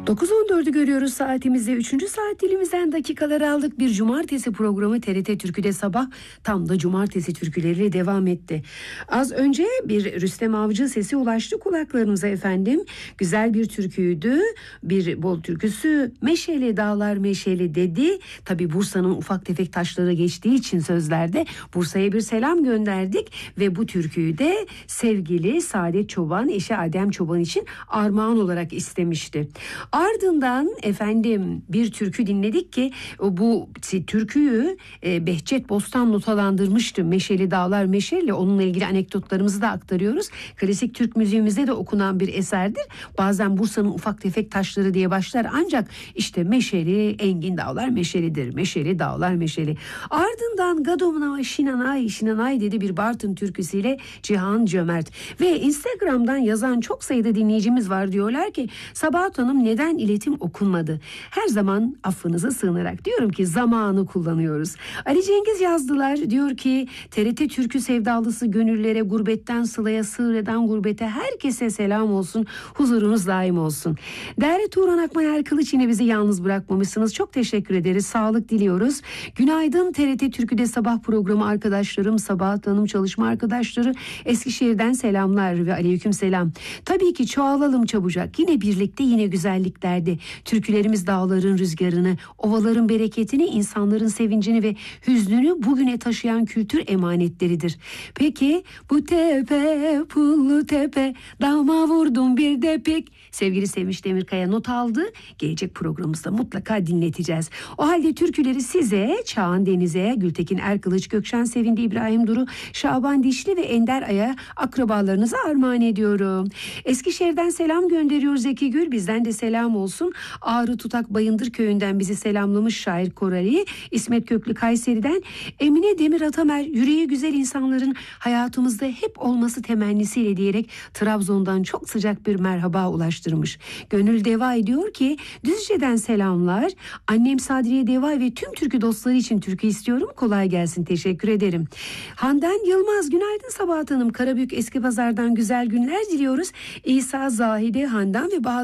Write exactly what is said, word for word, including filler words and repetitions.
dokuz on dördü görüyoruz saatimizde. Üçüncü saat dilimizden dakikalar aldık. Bir cumartesi programı T R T Türkü'de sabah tam da cumartesi türküleriyle devam etti. Az önce bir Rüstem Avcı sesi ulaştı kulaklarımıza efendim. Güzel bir türküydü. Bir bol türküsü. Meşeli dağlar meşeli dedi. Tabi Bursa'nın ufak tefek taşları geçtiği için sözlerde Bursa'ya bir selam gönderdik. Ve bu türküyü de sevgili Saadet Çoban eşi Adem Çoban için armağan olarak istemişti. Ardından efendim bir türkü dinledik ki bu türküyü e, Behçet Bostan notalandırmıştı. Meşeli Dağlar Meşeli, onunla ilgili anekdotlarımızı da aktarıyoruz. Klasik Türk müziğimizde de okunan bir eserdir. Bazen Bursa'nın ufak tefek taşları diye başlar ancak işte meşeli engin dağlar meşelidir. Meşeli dağlar meşeli. Ardından Gadomuna Şinanay Şinanay dedi bir Bartın türküsüyle Cihan Cömert. Ve Instagram'dan yazan çok sayıda dinleyicimiz var, diyorlar ki Sabahat Hanım neden iletim okunmadı? Her zaman affınıza sığınarak diyorum ki zamanı kullanıyoruz. Ali Cengiz yazdılar, diyor ki T R T Türkü sevdalısı gönüllere, gurbetten sılaya, sığır eden gurbete herkese selam olsun, huzurunuz daim olsun. Değerli Turan Akmayer Kılıç, yine bizi yalnız bırakmamışsınız. Çok teşekkür ederiz. Sağlık diliyoruz. Günaydın T R T Türkü'de sabah programı arkadaşlarım, Sabahat Hanım, çalışma arkadaşları, Eskişehir'den selamlar ve aleyküm selam. Tabii ki çoğalalım çabucak. Yine birlikte, yine güzelliklerde. Türkülerimiz dağların rüzgarını, ovaların bereketini, insanların sevincini ve hüznünü bugüne taşıyan kültür emanetleridir. Peki bu tepe, pullu tepe, dağıma vurdum bir de pek. Sevgili Sevinç Demirkaya not aldı. Gelecek programımızda mutlaka dinleteceğiz. O halde türküleri size Çağan Deniz'e, Gültekin Erkılıç, Gökşen Sevindi, İbrahim Duru, Şaban Dişli ve Ender Ay'a, akrabalarınıza armağan ediyorum. Eskişehir'den selam gönderiyor Zeki Gül. Bizden de selam olsun. Ağrı Tutak Bayındır köyünden bizi selamlamış şair Korali. İsmet Köklü Kayseri'den Emine Demir Atamer, yüreği güzel insanların hayatımızda hep olması temennisiyle diyerek Trabzon'dan çok sıcak bir merhaba ulaştırmış. Gönül Deva ediyor ki Düzce'den selamlar. Annem Sadriye Deva ve tüm türkü dostları için türkü istiyorum. Kolay gelsin. Teşekkür ederim. Handan Yılmaz, günaydın Sabahat Hanım. Karabük Eskipazar'dan güzel günler diliyoruz. İsa Zahide, Handan ve Bahadır